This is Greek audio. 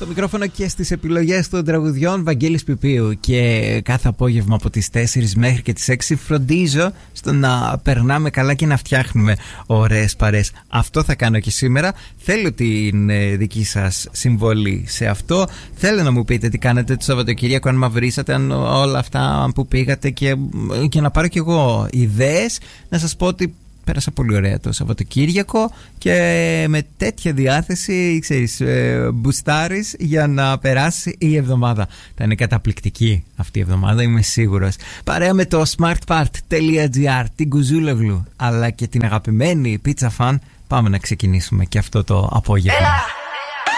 Στο μικρόφωνο και στις επιλογές των τραγουδιών Βαγγέλης Πιπίου. Και κάθε απόγευμα από τις 4 μέχρι και τις 6 φροντίζω στο να περνάμε καλά και να φτιάχνουμε ωραίες παρέες. Αυτό θα κάνω και σήμερα. Θέλω την δική σας συμβολή σε αυτό. Θέλω να μου πείτε τι κάνετε το Σαββατοκύριακο, αν μαυρίσατε, αν όλα αυτά που πήγατε, και να πάρω κι εγώ ιδέες. Να σας πω ότι πέρασα πολύ ωραία το Σαββατοκύριακο και με τέτοια διάθεση, ξέρεις, μπουστάρεις για να περάσει η εβδομάδα. Θα είναι καταπληκτική αυτή η εβδομάδα, είμαι sίγουρος. Παρέα με το smartpart.gr, την Κουζούλογλου, αλλά και την αγαπημένη Pizza Fan, πάμε να ξεκινήσουμε και αυτό το απόγευμα.